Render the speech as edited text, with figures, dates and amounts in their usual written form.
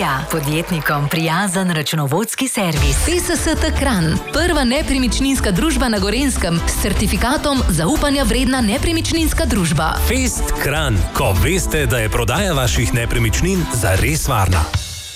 Ilirija, podjetnikom prijazen računovodski servis. PSST Kranj, prva nepremičninska družba na Gorenjskem s certifikatom zaupanja vredna nepremičninska družba. Fest Kranj, ko veste, da je prodaja vaših nepremičnin zares varna.